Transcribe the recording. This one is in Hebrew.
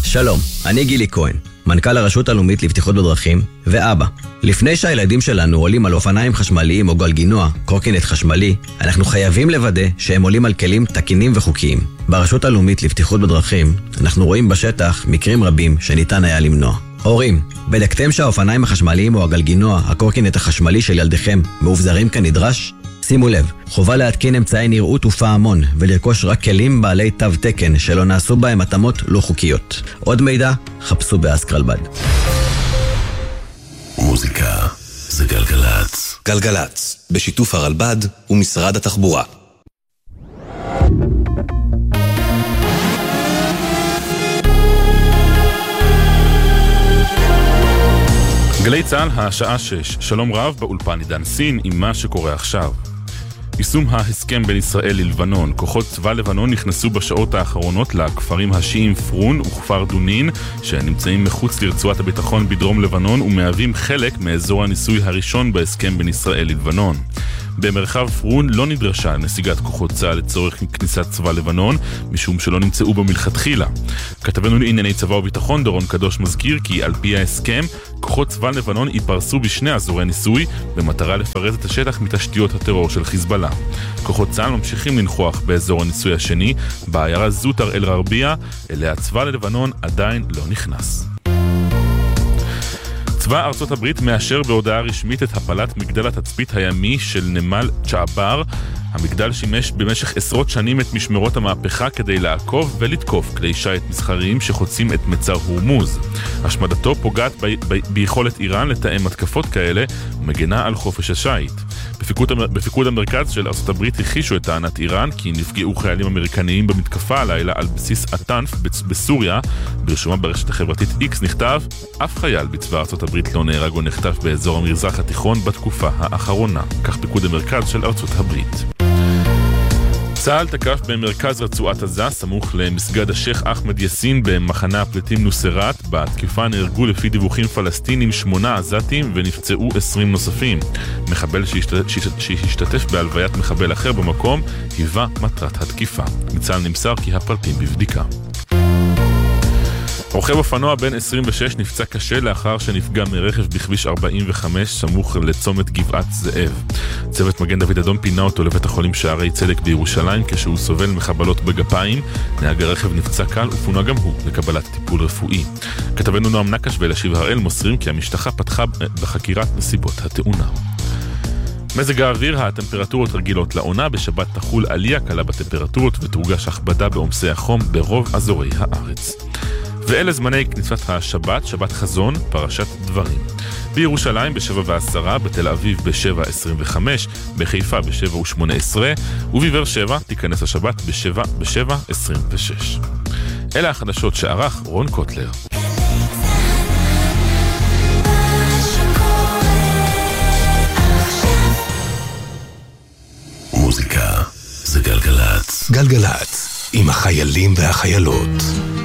שלום, אני גילי כהן, מנכ"ל הרשות הלאומית לבטיחות בדרכים ואבא. לפני שהילדים שלנו עולים על אופניים חשמליים או גלגינוע, קורקינט חשמלי, אנחנו חייבים לוודא שהם עולים על כלים תקינים וחוקיים. ברשות הלאומית לבטיחות בדרכים, אנחנו רואים בשטח מקרים רבים שניתן היה למנוע. הורים, בדקתם שהאופניים החשמליים או הגלגינוע, הקורקינט החשמלי של ילדיכם, מאובזרים כנדרש? שימו לב, חובה להתקין אמצעי נראות ופעמון ולרכוש רק כלים בעלי תו תקן שלא נעשו בהם התאמות לא חוקיות. עוד מידע, חפשו באסקרלבד. מוזיקה זה גלגלץ. גלגלץ, בשיתוף הרלב"ד ומשרד התחבורה. גלי צהל, השעה 6. שלום רב, באולפן עידן סין עם מה שקורה עכשיו. יישום ההסכם בין ישראל ללבנון. כוחות צבא לבנון נכנסו בשעות האחרונות לכפרים השיעים פרון וכפר דונין, שנמצאים מחוץ לרצועת הביטחון בדרום לבנון ומהווים חלק מאזור הניסוי הראשון בהסכם בין ישראל ללבנון. במרחב פרון לא נדרשה נסיגת כוחות צה"ל לצורך כניסת צבא לבנון, משום שלא נמצאו במלכתחילה. כתבנו לענייני צבא וביטחון דורון קדוש מזכיר כי על פי ההסכם, כוחות צבא לבנון ייפרסו בשני אזורי ניסוי, במטרה לפרז את השטח מתשתיות הטרור של חיזבאללה. כוחות צה"ל ממשיכים לנחוח באזור הניסוי השני, בעיירה זוטר אל ררביה, אליה צבא ללבנון עדיין לא נכנס. צבא ארצות הברית מאשר בהודעה רשמית את הפלת מגדל התצפית הימי של נמל צ'עבר. המגדל שימש במשך עשרות שנים את משמרות המהפכה כדי לעקוב ולתקוף כלי שיט מסחריים שחוצים את מצר הורמוז. השמדתו פוגעת ביכולת איראן לתאם התקפות כאלה ומגנה על חופש השיט. בפיקוד המרכז של ארצות הברית הכחישו את טענת איראן כי נפגעו חיילים אמריקניים במתקפה הלילה על בסיס הטנף בסוריה. ברשומה ברשת החברתית X נכתב, אף חייל בצבא ארצות הברית לא נהרג או נחטף באזור המזרח התיכון בתקופה האחרונה. כך פיקוד המרכז של ארצות הברית. צה"ל תקף במרכז רצועת עזה, סמוך למסגד השייח אחמד יאסין במחנה הפליטים נוסרת. בתקיפה נהרגו לפי דיווחים פלסטינים 8 עזתים ונפצעו 20 נוספים. מחבל שהשתתף בהלוויית מחבל אחר במקום היווה מטרת התקיפה. מצה"ל נמסר כי הפרטים בבדיקה. רוכב אופנוע בן 26 נפצע קשה לאחר שנפגע מרכב בכביש 45 סמוך לצומת גבעת זאב. צוות מגן דוד אדום פינה אותו לבית החולים שערי צדק בירושלים כשהוא סובל מחבלות בגפיים. נהג הרכב נפצע קל ופונה גם הוא לקבלת טיפול רפואי. כתבנו נועם נקש ואלישיב הראל מוסרים כי המשטרה פתחה בחקירת נסיבות התאונה. מזג האוויר, הטמפרטורות רגילות לעונה. בשבת תחול עלייה קלה בטמפרטורות ותורגש הכבדה בעומסי החום ברוב אזורי הארץ. ואלה זמני כניסת השבת, שבת חזון, פרשת דברים. בירושלים ב7:10, בתל אביב ב7:25, בחיפה ב7:18, ובבאר שבע תיכנס השבת ב7:26. אלה החדשות שערך רון קוטלר. מוזיקה זה גלגלץ. גלגלץ עם החיילים והחיילות.